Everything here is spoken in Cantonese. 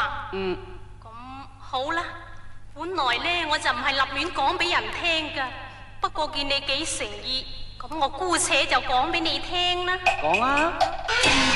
啊？ 嗯。 咁好啦，本來呢我就唔係立亂講俾人聽噶，不過見你幾誠意，咁我姑且就講俾你聽啦。 講啊！